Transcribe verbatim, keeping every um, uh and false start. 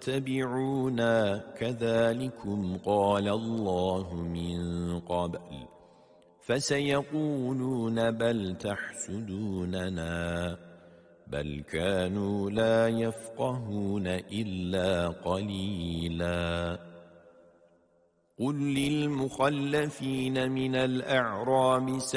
تتبعونا كذلكم قال الله من قبل فسيقولون بل تحسدوننا بل كانوا لا يفقهون إلا قليلا قل للمخلفين من الأعراب